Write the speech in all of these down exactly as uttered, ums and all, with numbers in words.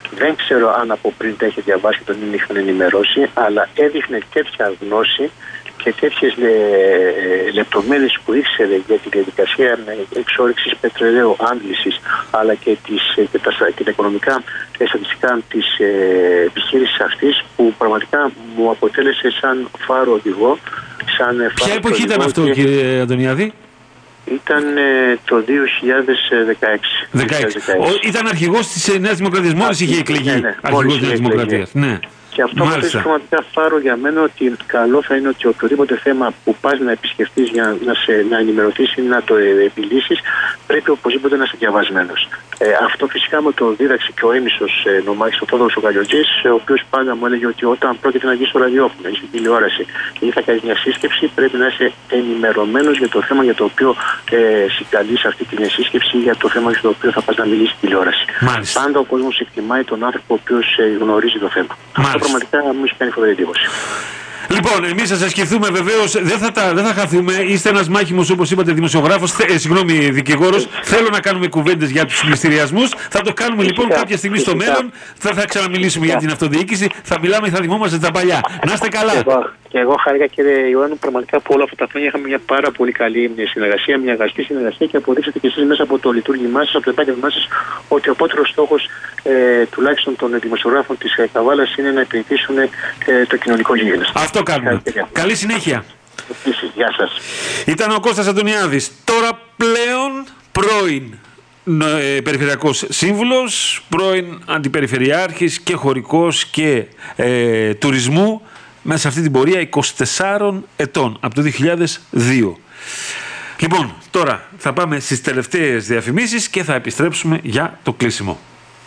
δεν ξέρω αν από πριν τα είχε διαβάσει και τον είχαν ενημερώσει, αλλά έδειχνε τέτοια γνώση και τέτοιες ε, λεπτομέρειες που ήξερε για τη διαδικασία εξόρυξης πετρελαίου, άντλησης, αλλά και, τις, και, τα, και τα οικονομικά και στατιστικά της ε, επιχείρησης αυτής, που πραγματικά μου αποτέλεσε σαν φάρο οδηγό. Σαν Ποια εποχή ήταν αυτό, και... κύριε Αντωνιάδη? Ήταν ε, το δύο χιλιάδες δεκαέξι. δεκαέξι. Ο, ήταν αρχηγός της Νέας Δημοκρατίας, μόλις είχε εκλεγεί. Ναι, ναι, αρχηγός της Νέας Δημοκρατίας. Ναι. Και αυτό που είναι πραγματικά φάρο για μένα, ότι καλό θα είναι ότι οποιοδήποτε θέμα που πας να επισκεφτείς για να, σε, να ενημερωθείς ή να το επιλύσεις, πρέπει οπωσδήποτε να είσαι διαβασμένος. Ε, αυτό φυσικά μου το δίδαξε και ο έμισος ε, νομάρχης, ο Θόδωρος ο Καλιοτζής, ο οποίος πάντα μου έλεγε ότι όταν πρόκειται να βγεις στο ραδιόφωνο ή στην τηλεόραση ή θα κάνεις μια σύσκεψη, πρέπει να είσαι ενημερωμένος για το θέμα για το οποίο ε, συγκαλείς αυτή την σύσκεψη, για το θέμα για το οποίο θα πας να μιλήσεις στην τηλεόραση. Μάλιστα. Πάντα ο κόσμος εκτιμάει τον άνθρωπο ο οποίος ε, γνωρίζει το θέμα. Αυτό πραγματικά μου έχει κάνει φοβερή εντύπωση. Λοιπόν, εμείς θα σας σκεφτούμε βεβαίως, δεν θα, τα, δεν θα χαθούμε. Είστε ένας μάχημος, όπως είπατε, δημοσιογράφος, θε, συγγνώμη, δικηγόρος. Θέλω να κάνουμε κουβέντες για τους πληστηριασμούς. Θα το κάνουμε λοιπόν φυσικά, κάποια στιγμή φυσικά. στο μέλλον. Θα, θα ξαναμιλήσουμε φυσικά. για την αυτοδιοίκηση. Θα μιλάμε, θα θυμόμαστε τα παλιά. Να είστε καλά. Και εγώ, και εγώ χάρηκα, κύριε Ιωάννου, πραγματικά που όλα αυτά τα χρόνια είχαμε μια πάρα πολύ καλή συνεργασία, μια αγαστή συνεργασία, και αποδείξατε και εσείς μέσα από το λειτουργήμά σας, από το επάγγελμά σας, ότι ο απότερος στόχος ε, τουλάχιστον των δημοσιογράφων της ε, Καβάλας είναι να υπηρετήσουν ε, το κοινωνικό γίγνεσθε. Αυτό κάνουμε. Καλή συνέχεια. Επίσης, γεια σας. Ήταν ο Κώστας Αντωνιάδης, τώρα πλέον πρώην ε, Περιφερειακός Σύμβουλος, πρώην Αντιπεριφερειάρχης και χωρικός και ε, τουρισμού, μέσα σε αυτή την πορεία είκοσι τεσσάρων ετών, από το δύο χιλιάδες δύο. Λοιπόν, τώρα θα πάμε στις τελευταίες διαφημίσεις και θα επιστρέψουμε για το κλείσιμο.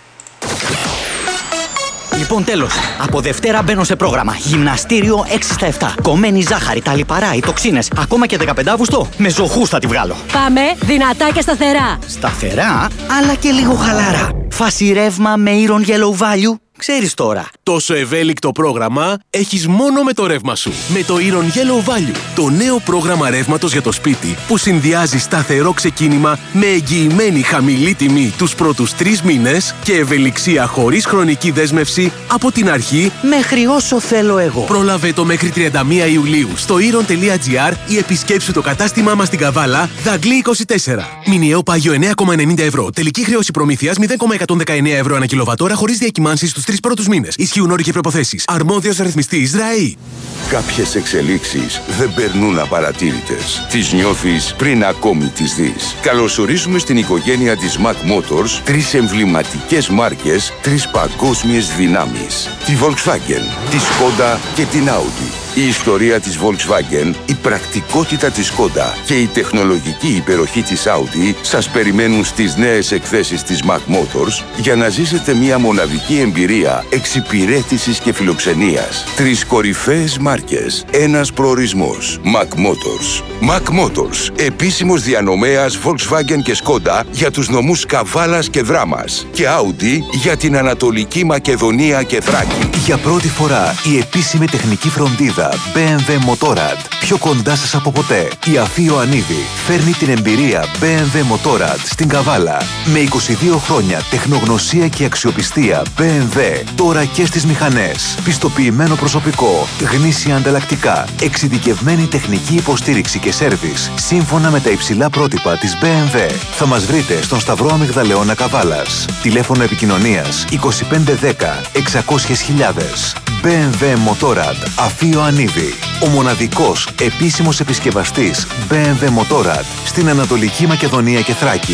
Λοιπόν, τέλος. Από Δευτέρα μπαίνω σε πρόγραμμα. Γυμναστήριο έξι στα επτά. Κομμένη ζάχαρη, τα λιπαρά, οι τοξίνες. Ακόμα και δεκαπέντε Αυγούστου. Με ζωχούς θα τη βγάλω. Πάμε δυνατά και σταθερά. Σταθερά, αλλά και λίγο χαλάρα. Φάση ρεύμα με Iron Yellow Value. Ξέρεις τώρα. Τόσο ευέλικτο πρόγραμμα έχεις μόνο με το ρεύμα σου. Με το Iron Yellow Value, το νέο πρόγραμμα ρεύματος για το σπίτι που συνδυάζει σταθερό ξεκίνημα με εγγυημένη χαμηλή τιμή τους πρώτους τρεις μήνες και ευελιξία χωρίς χρονική δέσμευση από την αρχή μέχρι όσο θέλω εγώ. Πρόλαβε το μέχρι τριάντα μία Ιουλίου στο iron τελεία gr ή επισκέψου το κατάστημά μας στην Καβάλα, Δαγκλή είκοσι τέσσερα. Μηνιαίο πάγιο εννέα κόμμα ενενήντα ευρώ. Τελική χρέωση προμήθειας μηδέν κόμμα εκατόν δεκαεννέα ευρώ ανά κιλοβατόρα χωρίς διακυμάνσεις στους τρεις πρώτους μήνες. Ισχύουν όροι και προϋποθέσεις. Αρμόδιος ρυθμιστής ΡΑΗ. Κάποιες εξελίξεις δεν περνούν απαρατήρητες. Τις νιώθεις πριν ακόμη τις δεις. Καλωσορίζουμε στην οικογένεια της Mac Motors τρεις εμβληματικές μάρκες, τρεις παγκόσμιες δυνάμεις. Τη Volkswagen, τη Skoda και την Audi. Η ιστορία της Volkswagen, η πρακτικότητα της Skoda και η τεχνολογική υπεροχή της Audi σας περιμένουν στις νέες εκθέσεις της Mac Motors για να ζήσετε μια μοναδική εμπειρία εξυπηρέτησης και φιλοξενίας. Τρεις κορυφαίες μάρκες, ένας προορισμός. Mac Motors. Mac Motors, επίσημος διανομέας Volkswagen και Skoda για τους νομούς Καβάλας και Δράμας και Audi για την Ανατολική Μακεδονία και Θράκη. Για πρώτη φορά η επίσημη τεχνική φροντίδα μπι εμ ντάμπλιου Motorrad, πιο κοντά σας από ποτέ. Η Αφή Ιωαννίδη φέρνει την εμπειρία μπι εμ ντάμπλιου Motorrad στην Καβάλα. Με είκοσι δύο χρόνια τεχνογνωσία και αξιοπιστία μπι εμ ντάμπλιου, τώρα και στις μηχανές. Πιστοποιημένο προσωπικό, γνήσια ανταλλακτικά, εξειδικευμένη τεχνική υποστήριξη και σέρβις, σύμφωνα με τα υψηλά πρότυπα της μπι εμ ντάμπλιου. Θα μας βρείτε στον Σταυρό Αμυγδαλαιώνα Καβάλας. Τηλέφωνο επικοινωνίας είκοσι πέντε δέκα εξακόσιες χιλιάδες. μπι εμ ντάμπλιου Motorrad, Αφή Ιωαννίδη. Ο μοναδικός επίσημος επισκευαστής μπι εμ ντάμπλιου Motorrad στην Ανατολική Μακεδονία και Θράκη.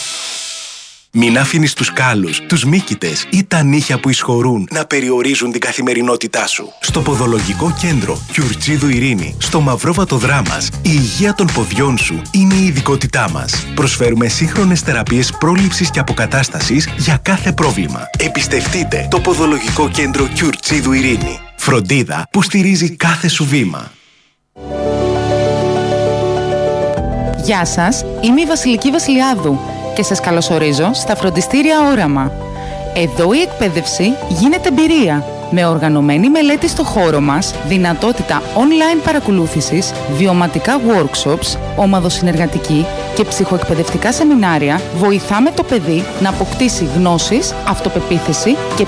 Μην άφηνεις τους κάλους, τους μύκητες ή τα νύχια που εισχωρούν να περιορίζουν την καθημερινότητά σου. Στο ποδολογικό κέντρο Κιουρτσίδου Ειρήνη, στο Μαυρόβατο Δράμας, η υγεία των ποδιών σου είναι η ειδικότητά μας. Προσφέρουμε σύγχρονες θεραπείες πρόληψης και αποκατάστασης για κάθε πρόβλημα. Εμπιστευτείτε το ποδολογικό κέντρο Κιουρτσίδου Ειρήνη. Φροντίδα που στηρίζει κάθε σου βήμα. Γεια σας, είμαι η Βασιλική Βασιλιάδου και σας καλωσορίζω στα φροντιστήρια Όραμα. Εδώ η εκπαίδευση γίνεται εμπειρία, με οργανωμένη μελέτη στο χώρο μας, δυνατότητα online παρακολούθησης, βιωματικά workshops, ομαδοσυνεργατική και ψυχοεκπαιδευτικά σεμινάρια, βοηθάμε το παιδί να αποκτήσει γνώσεις, αυτοπεποίθηση και